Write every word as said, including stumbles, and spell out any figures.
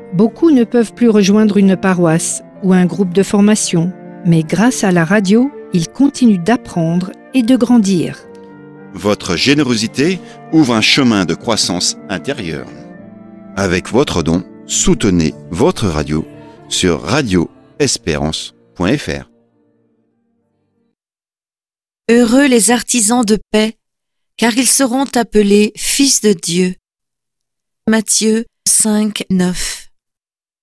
Beaucoup ne peuvent plus rejoindre une paroisse ou un groupe de formation, mais grâce à la radio, ils continuent d'apprendre et de grandir. Votre générosité ouvre un chemin de croissance intérieure. Avec votre don, soutenez votre radio sur radio espérance point f r. Heureux les artisans de paix, car ils seront appelés fils de Dieu. Matthieu cinq, neuf.